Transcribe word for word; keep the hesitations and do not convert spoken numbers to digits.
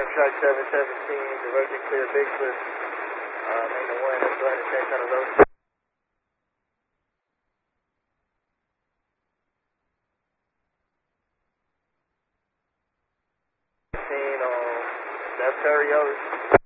Amtrak seven seventeen, divergent clear Bigfoot. Uh, main the one, let's go ahead and change on the load. On Left Terry